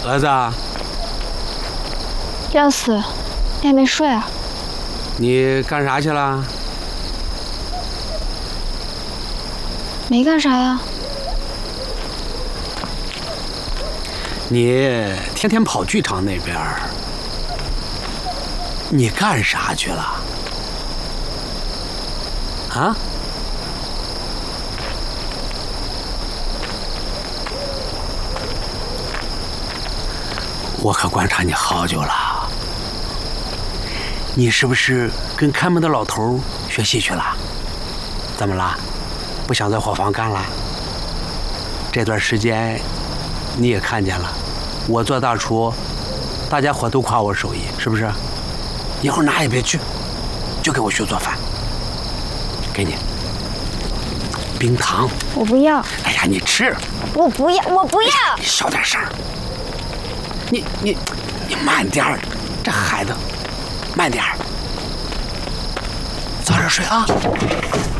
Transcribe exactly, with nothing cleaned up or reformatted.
儿子， 要死，你还没睡啊？ 你干啥去了？ 没干啥呀。 你天天跑剧场那边，你干啥去了？啊？我可观察你好久了，你是不是跟看门的老头学戏去了？怎么了？不想在伙房干了？这段时间你也看见了，我做大厨，大家伙都夸我手艺，是不是？以后哪也别去，就给我学做饭。给你冰糖。 我不要。 哎呀，你吃。 我不要，我不要。 你小点声。你你你慢点儿，这孩子，慢点儿，早点睡啊。